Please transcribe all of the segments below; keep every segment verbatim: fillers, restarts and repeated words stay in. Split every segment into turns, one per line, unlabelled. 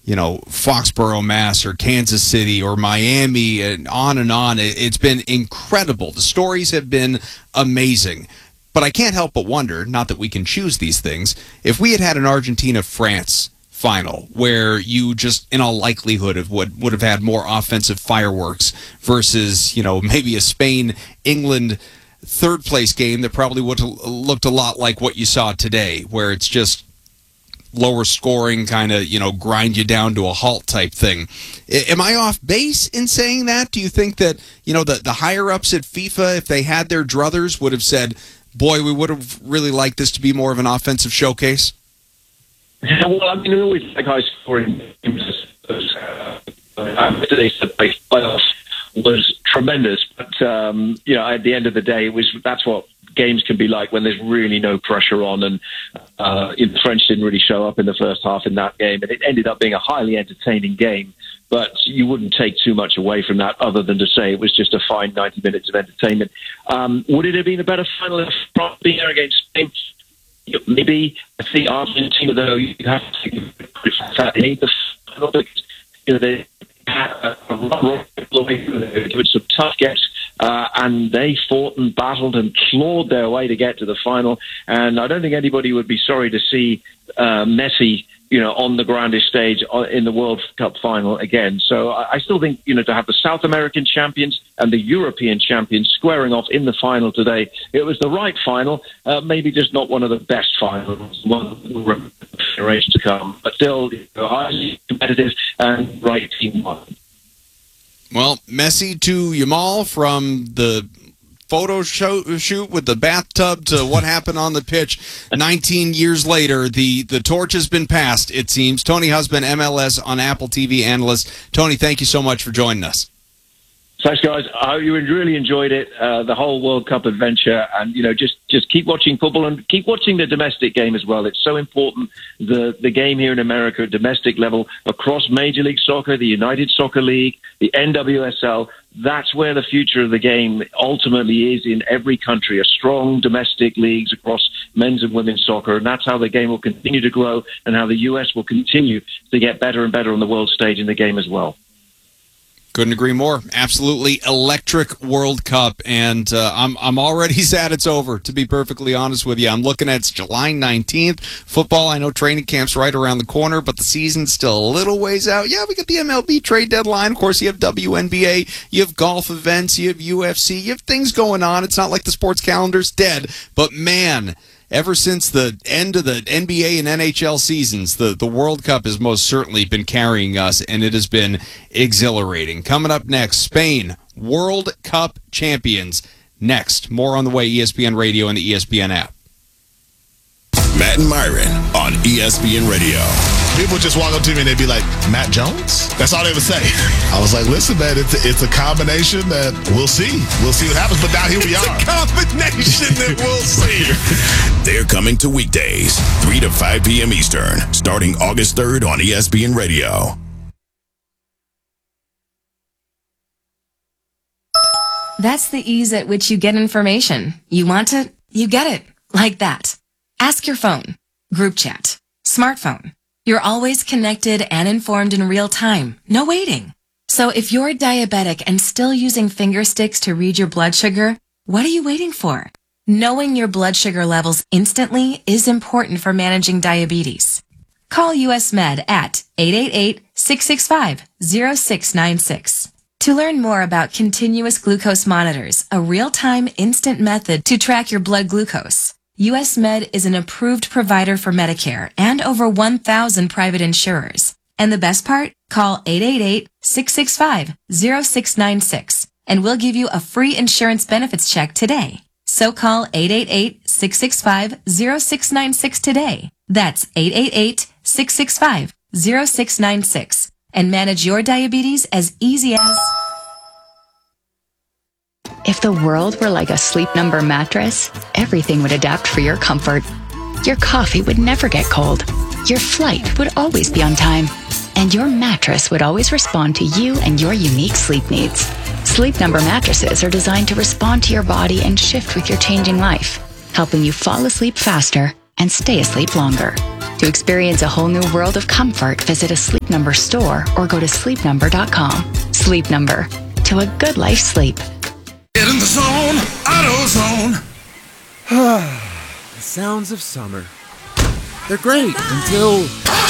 you know, Foxborough, Mass, or Kansas City, or Miami, and on and on. It's been incredible. The stories have been amazing. But I can't help but wonder, not that we can choose these things, if we had had an Argentina-France final where you just, in all likelihood, of would, would have had more offensive fireworks versus, you know, maybe a Spain-England third-place game that probably would have looked a lot like what you saw today, where it's just lower scoring, kind of, you know, grind you down to a halt type thing. I, am I off base in saying that? Do you think that, you know, the, the higher-ups at FIFA, if they had their druthers, would have said, boy, we would have really liked this to be more of an offensive showcase?
Yeah, well, I mean, I always like high-scoring games. Uh, today's playoff was tremendous, but, um, you know, at the end of the day, it was that's what games can be like when there's really no pressure on, and uh, the French didn't really show up in the first half in that game, and it ended up being a highly entertaining game. But you wouldn't take too much away from that other than to say it was just a fine ninety minutes of entertainment. Um, would it have been a better final if France being there against Spain? Maybe. I think Argentina, though, you have to give that they made the final because, you know, they had a run away through there, given some tough games. Uh, and they fought and battled and clawed their way to get to the final. And I don't think anybody would be sorry to see uh, Messi, you know, on the grandest stage in the World Cup final again. So I, I still think, you know, to have the South American champions and the European champions squaring off in the final today, it was the right final. Uh, maybe just not one of the best finals, one generation to come, but still, you know, highly competitive and right team won.
Well, Messi to Yamal, from the photo show, shoot with the bathtub to what happened on the pitch nineteen years later. The, the torch has been passed, it seems. Tony Husband, M L S on Apple T V analyst. Tony, thank you so much for joining us.
Thanks, guys. I hope you really enjoyed it, uh, the whole World Cup adventure, and you know, just, just keep watching football and keep watching the domestic game as well. It's so important, the the game here in America at domestic level, across Major League Soccer, the United Soccer League, the N W S L. That's where the future of the game ultimately is in every country, a strong domestic leagues across men's and women's soccer, and that's how the game will continue to grow and how the U S will continue to get better and better on the world stage in the game as well.
Couldn't agree more. Absolutely electric World Cup, and uh, I'm I'm already sad it's over, to be perfectly honest with you. I'm looking at it's July nineteenth. Football, I know training camp's right around the corner, but the season's still a little ways out. Yeah, we got the M L B trade deadline. Of course, you have W N B A, you have golf events, you have U F C, you have things going on. It's not like the sports calendar's dead, but man, ever since the end of the N B A and N H L seasons, the, the World Cup has most certainly been carrying us, and it has been exhilarating. Coming up next, Spain, World Cup champions. Next, more on the way, E S P N Radio and the E S P N app.
Matt and Myron on E S P N Radio.
People just walk up to me and they'd be like, Matt Jones? That's all they would say. I was like, listen, man, it's a, it's a combination that we'll see. We'll see what happens. But now here we
it's
are.
It's a combination that we'll see. They're coming to weekdays, three to five p.m. Eastern, starting August third on E S P N Radio.
That's the ease at which you get information. You want it, you get it. Like that. Ask your phone. Group chat. Smartphone. You're always connected and informed in real time. No waiting. So if you're diabetic and still using finger sticks to read your blood sugar, what are you waiting for? Knowing your blood sugar levels instantly is important for managing diabetes. Call U S Med at eight eight eight, six six five, zero six nine six. To learn more about continuous glucose monitors, a real-time instant method to track your blood glucose, U S Med is an approved provider for Medicare and over one thousand private insurers. And the best part? Call eight eight eight, six six five, zero six nine six and we'll give you a free insurance benefits check today. So call eight eight eight, six six five, zero six nine six today. That's eight eight eight, six six five, zero six nine six and manage your diabetes as easy as...
If the world were like a Sleep Number mattress, everything would adapt for your comfort. Your coffee would never get cold. Your flight would always be on time. And your mattress would always respond to you and your unique sleep needs. Sleep Number mattresses are designed to respond to your body and shift with your changing life, helping you fall asleep faster and stay asleep longer. To experience a whole new world of comfort, visit a Sleep Number store or go to sleep number dot com. Sleep Number. To a good life sleep.
Get in the zone, AutoZone.
The sounds of summer. They're great until...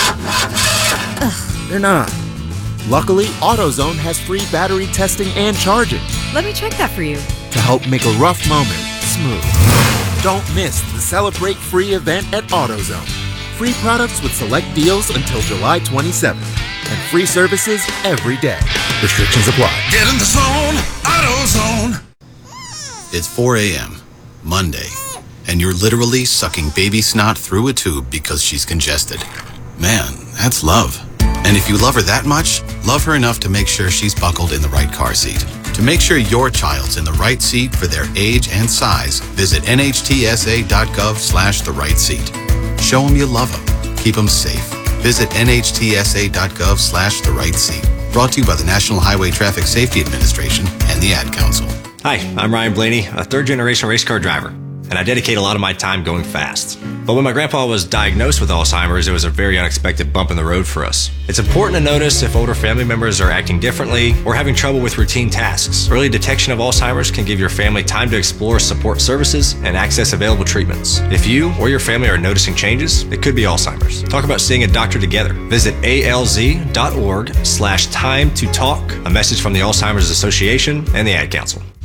Ugh, they're not. Luckily, AutoZone has free battery testing and charging
Let me check that for you.
to help make a rough moment smooth. Don't miss the Celebrate Free event at AutoZone. Free products with select deals until July twenty-seventh. And free services every day. Restrictions apply.
Get in the zone, AutoZone.
It's four a.m., Monday, and you're literally sucking baby snot through a tube because she's congested. Man, that's love. And if you love her that much, love her enough to make sure she's buckled in the right car seat. To make sure your child's in the right seat for their age and size, visit N H T S A dot gov slash the right seat. Show them you love them. Keep them safe. Visit N H T S A dot gov slash the right seat. Brought to you by the National Highway Traffic Safety Administration and the Ad Council.
Hi, I'm Ryan Blaney, a third-generation race car driver, and I dedicate a lot of my time going fast. But when my grandpa was diagnosed with Alzheimer's, it was a very unexpected bump in the road for us. It's important to notice if older family members are acting differently or having trouble with routine tasks. Early detection of Alzheimer's can give your family time to explore support services and access available treatments. If you or your family are noticing changes, it could be Alzheimer's. Talk about seeing a doctor together. Visit A L Z dot org slash time to talk. A message from the Alzheimer's Association and the Ad Council.